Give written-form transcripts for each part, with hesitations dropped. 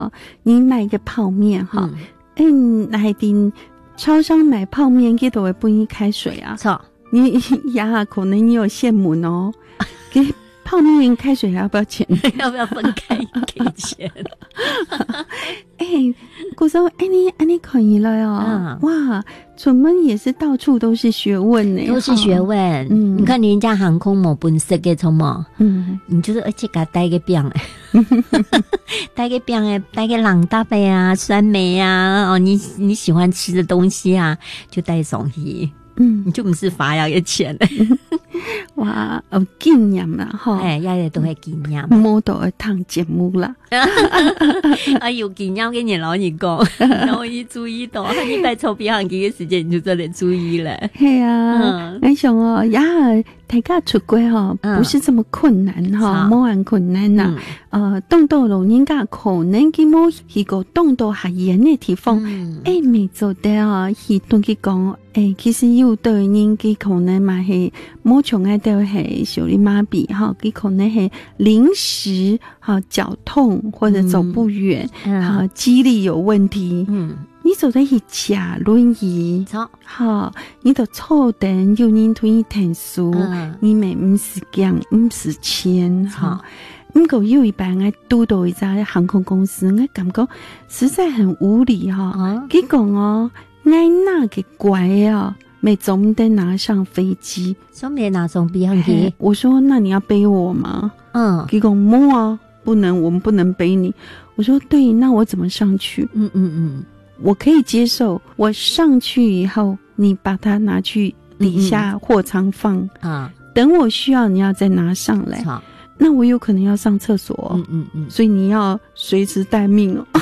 你买个泡面哈，来定超商买泡面，佢都会不你开水啊。 错， 你呀，可能你有羡慕哦，给泡面开水要不要钱？ 要不要分开给钱？ 我说你可以了哦，哇，出门也是到处都是学问呢， 都是学问。你看人家航空冇本色嘅，从冇，你就是而且给他带个饼，带个饼带个朗大杯啊，酸梅啊，你喜欢吃的东西啊，就带上去。你就不是罚要嘅錢哇，有經驗啦，嗬， 一日都係經驗， 冇到一趟節目啦。 有經驗跟你老你講，然後一注意到，你帶臭鼻行機嘅時間，你就真係注意了。 係啊，我想哦，呀，大家出國哦，不是這麼困難哈，冇咁困難呐。動到老人家可能佢冇去過動到下遠嘅地方，未做得啊，去同佢講。其實有的人佢可能嘛係冇從愛都係小兒麻痹哈，佢可能係臨時哈腳痛或者走不遠，哈肌力有問題，你走得去假輪椅，哈，你就坐等有人同你談數，你咪唔是驚唔是錢哈。不過有一班我拄到一家航空公司，我感覺實在很無理哈，佢講哦。愛那個乖啊，沒總得拿上飛機， 說沒拿上飛航機。 我說那你要背我嗎？佢講冇啊，不能，我們不能背你。我說對，那我怎麼上去？我可以接受，我上去以後，你把它拿去底下貨倉放，等我需要你要再拿上來。那我有可能要上廁所，所以你要隨時待命哦。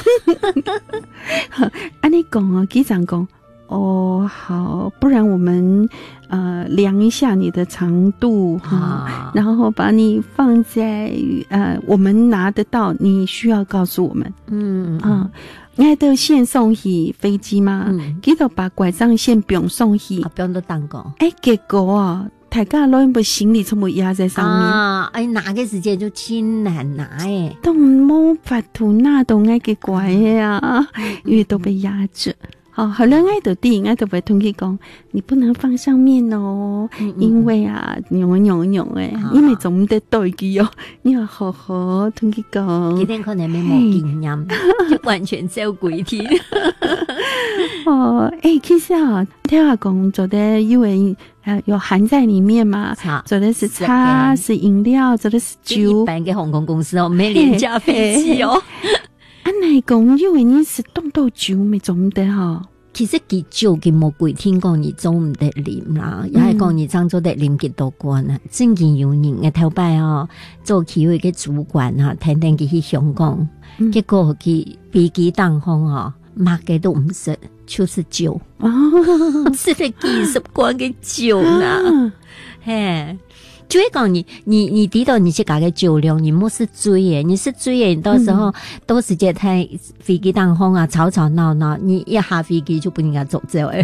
你講啊，機長講，好，不然我們量一下你的長度哈，然後把你放在我們拿得到，你需要告訴我們。我都先送去飛機嘛，佢就把拐杖先不用送去， 不用都當過。 結果啊。大家攞部行李全部壓在上面拿嘅時間就真難拿都冇法度拿到我嘅拐啊，因為都被壓着。後來我就會同佢講，你不能放上面哦，因為啊，因為總得對佢哦，你要好好同佢講。 今天可能沒經驗，就完全照規天。 其實啊，聽下講做的因為有含在裡面嘛，做的是茶，是飲料，做的是酒。 一般嘅航空公司哦，沒廉價飛機哦。 嚟講，因為你是凍到酒咪做唔得哈。 其實佢酒佢冇規定講你做唔得啉啦，也係講你裝做得啉幾多罐啊。真見有人嘅頭擺哦，做企業嘅主管哈，天天佢去香港，結果佢飛機當空哦，買嘅都唔識，就是酒哦，食得幾十罐嘅酒呢，嘿。就會講你抵到你去搞個酒量，你莫是醉耶，你是醉耶，你到時候都直接喺飛機當空啊，吵吵鬧鬧，你一下飛機就不應該走誒。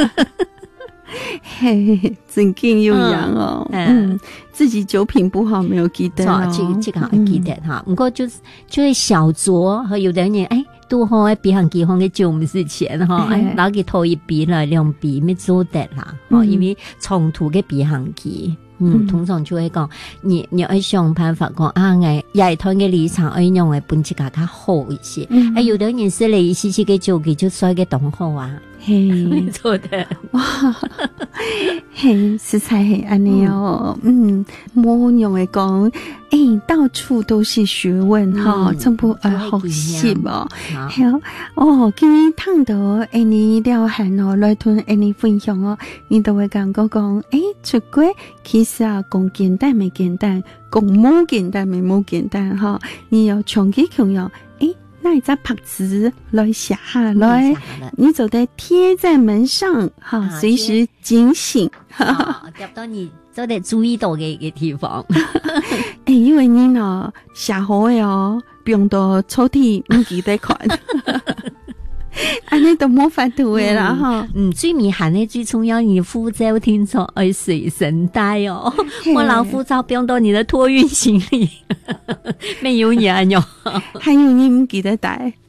嘿，真勁有樣哦，自己酒品不好沒有記得哦， 這個還記得哈，不過就是小酌和有的人都好別行機行嘅酒唔是錢哈，拿佢頭一杯啦兩杯咪做得啦，因為長途嘅別行機。通常就會講，你要想辦法講夜台嘅立場要用嘅本質更加好一些。有的人是你試試嘅酒佢就衰嘅懂好啊，沒錯的。哇， 實在係安尼哦，冇用嘅講，到處都是學問哈，全部學習哦。好，今日聽到你聊閒哦，來同你分享哦，你都會感覺講，出國其實啊，講簡單沒簡單，講冇簡單沒冇簡單哈，你要長期強調，那一隻拍子來寫下來，你就得貼在門上哈，隨時警醒。 夾到你就得注意到嘅地方。 因為你呢寫好嘅哦，不用到抽屜唔記得看。 安尼都冇法度诶啦哈。 最迷寒的最重要，你护照听说要随身带哦。我老护照不用到你的托运行李，没有人哟。 还有你唔记得带。